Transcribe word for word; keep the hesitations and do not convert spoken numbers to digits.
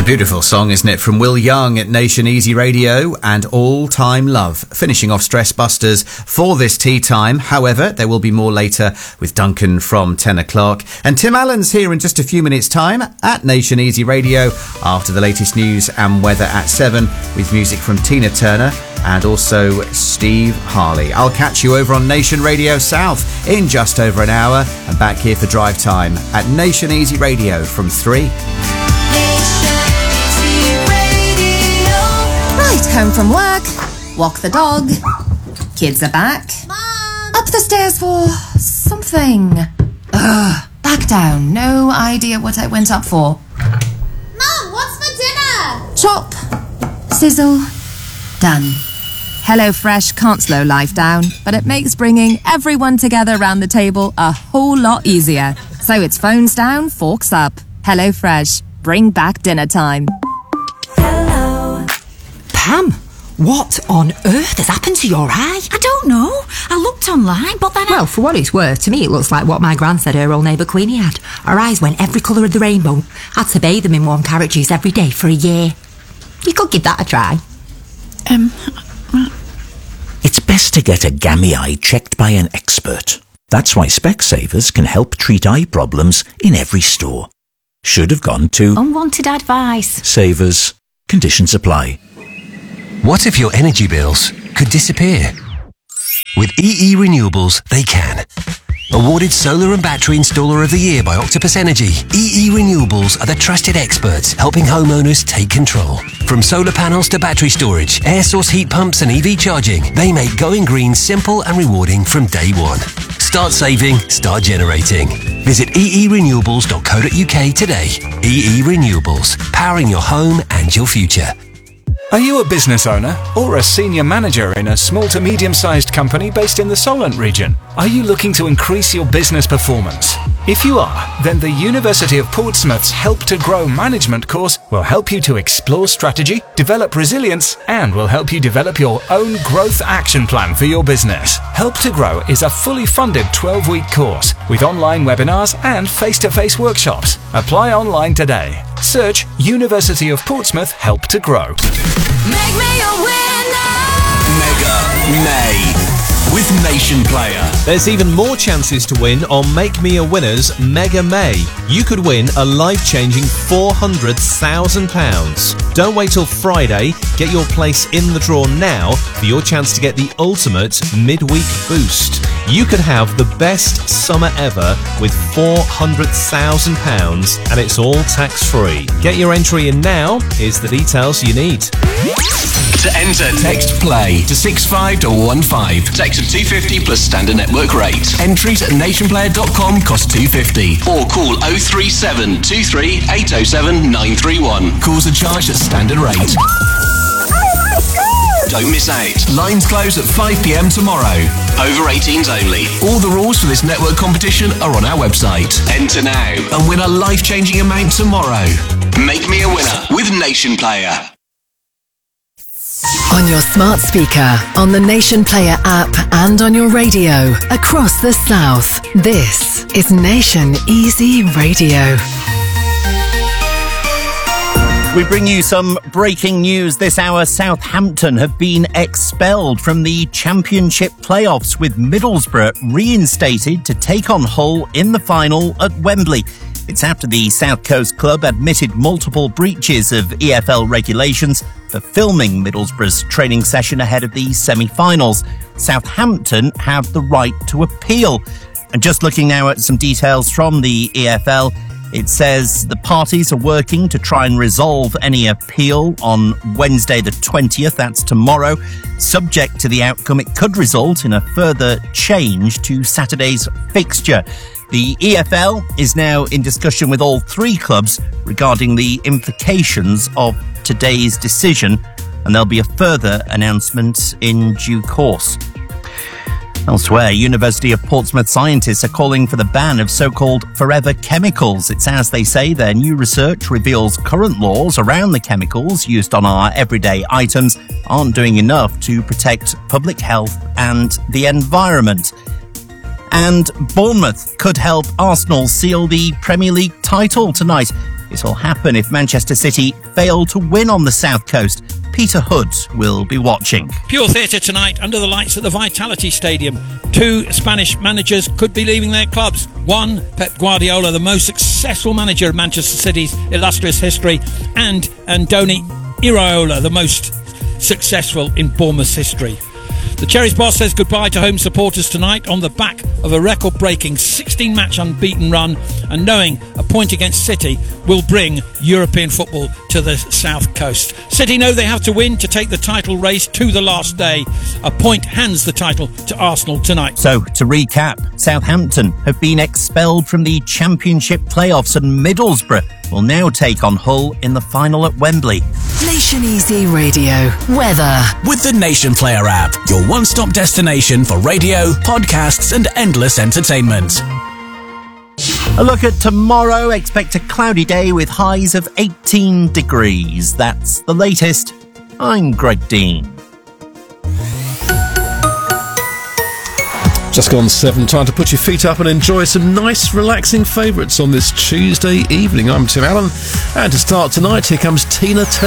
Beautiful song, isn't it? From Will Young at Nation Easy Radio and All Time Love. Finishing off Stress Busters for this tea time. However, there will be more later with Duncan from ten o'clock. And Tim Allen's here in just a few minutes' time at Nation Easy Radio after the latest news and weather at seven with music from Tina Turner and also Steve Harley. I'll catch you over on Nation Radio South in just over an hour and back here for Drive Time at Nation Easy Radio from three. Home from work, walk the dog, kids are back, Mom. Up the stairs for something. Ugh, back down, no idea what I went up for. Mom, what's for dinner? Chop, sizzle, done. HelloFresh can't slow life down, but it makes bringing everyone together around the table a whole lot easier. So it's phones down, forks up. HelloFresh, bring back dinner time. Pam, what on earth has happened to your eye? I don't know. I looked online, but then I... Well, for what it's worth, to me it looks like what my gran said her old neighbour Queenie had. Her eyes went every colour of the rainbow. Had to bathe them in warm carrot juice every day for a year. You could give that a try. Um... It's best to get a gammy eye checked by an expert. That's why Specsavers can help treat eye problems in every store. Should have gone to... Unwanted advice. Savers. Conditions apply. What if your energy bills could disappear? With E E Renewables, they can. Awarded Solar and Battery Installer of the Year by Octopus Energy, E E Renewables are the trusted experts helping homeowners take control. From solar panels to battery storage, air source heat pumps and E V charging, they make going green simple and rewarding from day one. Start saving, start generating. Visit e e renewables dot co dot u k today. E E Renewables, powering your home and your future. Are you a business owner or a senior manager in a small to medium-sized company based in the Solent region? Are you looking to increase your business performance? If you are, then the University of Portsmouth's Help to Grow management course will help you to explore strategy, develop resilience, and will help you develop your own growth action plan for your business. Help to Grow is a fully funded twelve-week course with online webinars and face-to-face workshops. Apply online today. Search University of Portsmouth Help to Grow. Make me a winner! Mega May with Nation Player. There's even more chances to win on Make Me a Winner's Mega May. You could win a life-changing four hundred thousand pounds. Don't wait till Friday. Get your place in the draw now for your chance to get the ultimate midweek boost. You could have the best summer ever with four hundred thousand pounds, and it's all tax-free. Get your entry in now. Here's the details you need. To enter, text PLAY to six five one five. Text of two fifty plus standard network rate. Entries at nationplayer dot com cost two fifty. Or call oh three seven two three eight oh seven nine three one. Calls are charged at standard rate. Don't miss out. Lines close at five p m tomorrow. Over eighteens only. All the rules for this network competition are on our website. Enter now and win a life-changing amount tomorrow. Make me a winner with Nation Player. On your smart speaker, on the Nation Player app, and on your radio across the South. This is Nation Easy Radio. We bring you some breaking news this hour. Southampton have been expelled from the Championship playoffs, with Middlesbrough reinstated to take on Hull in the final at Wembley. It's after the South Coast club admitted multiple breaches of E F L regulations for filming Middlesbrough's training session ahead of the semi-finals. Southampton have the right to appeal. And just looking now at some details from the E F L, it says the parties are working to try and resolve any appeal on Wednesday the twentieth, that's tomorrow. Subject to the outcome, it could result in a further change to Saturday's fixture. The E F L is now in discussion with all three clubs regarding the implications of today's decision, and there'll be a further announcement in due course. Elsewhere, University of Portsmouth scientists are calling for the ban of so-called forever chemicals. It's as they say, their new research reveals current laws around the chemicals used on our everyday items aren't doing enough to protect public health and the environment. And Bournemouth could help Arsenal seal the Premier League title tonight. It'll happen if Manchester City fail to win on the South Coast. Peter Hood will be watching. Pure Theatre tonight under the lights at the Vitality Stadium. Two Spanish managers could be leaving their clubs. One, Pep Guardiola, the most successful manager of Manchester City's illustrious history, and Andoni Iraola, the most successful in Bournemouth's history. The Cherries boss says goodbye to home supporters tonight on the back of a record-breaking sixteen-match unbeaten run, and knowing a point against City will bring European football to the South Coast. City know they have to win to take the title race to the last day. A point hands the title to Arsenal tonight. So, to recap, Southampton have been expelled from the Championship playoffs, and Middlesbrough will now take on Hull in the final at Wembley. Nation Easy Radio. Weather. With the Nation Player app, your one-stop destination for radio, podcasts and endless entertainment. A look at tomorrow. Expect a cloudy day with highs of eighteen degrees. That's the latest. I'm Greg Dean. Just gone seven. Time to put your feet up and enjoy some nice, relaxing favourites on this Tuesday evening. I'm Tim Allen, and to start tonight, here comes Tina Turner.